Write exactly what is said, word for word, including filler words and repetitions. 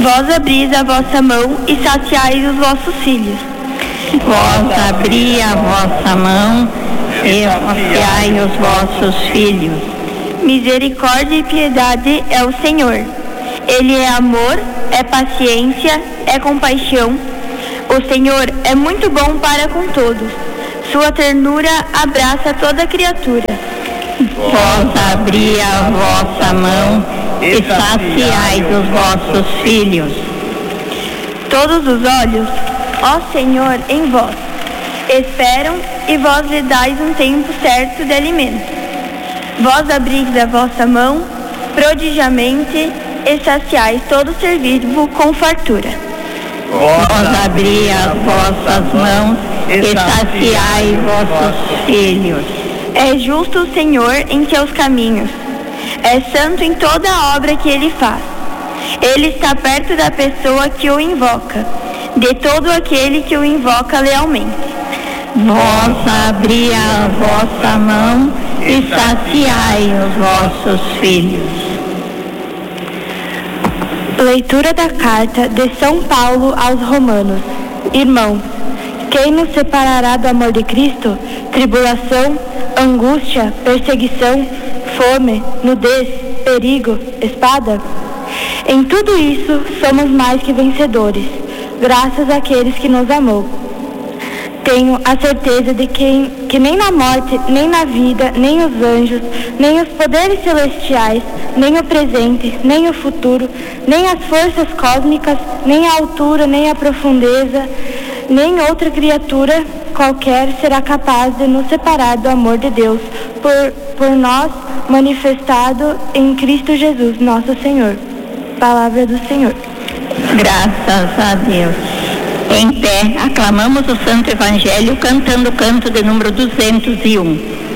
Vós abris a vossa mão e saciais os vossos filhos. Vós abri a vossa mão e saciai os vossos filhos. Misericórdia e piedade é o Senhor. Ele é amor, é paciência, é compaixão. O Senhor é muito bom para com todos. Sua ternura abraça toda criatura. Vós abri a vossa mão e saciai os vossos filhos. Todos os olhos, ó Senhor, em vós esperam, e vós lhe dais um tempo certo de alimento. Vós abris a vossa mão prodigiamente e saciais todo ser vivo com fartura. Vós abri as vossas mãos e saciai vossos filhos. É justo o Senhor em seus caminhos, é santo em toda a obra que ele faz. Ele está perto da pessoa que o invoca, de todo aquele que o invoca lealmente. Vós abri a vossa mão e saciai os vossos filhos. Leitura da carta de São Paulo aos Romanos. Irmãos, quem nos separará do amor de Cristo? Tribulação, angústia, perseguição, fome, nudez, perigo, espada? Em tudo isso somos mais que vencedores, graças àqueles que nos amou. Tenho a certeza de que, que nem na morte, nem na vida, nem os anjos, nem os poderes celestiais, nem o presente, nem o futuro, nem as forças cósmicas, nem a altura, nem a profundeza, nem outra criatura qualquer será capaz de nos separar do amor de Deus, por, por nós manifestado em Cristo Jesus, nosso Senhor. Palavra do Senhor. Graças a Deus. Em pé, aclamamos o Santo Evangelho cantando o canto de número duzentos e um.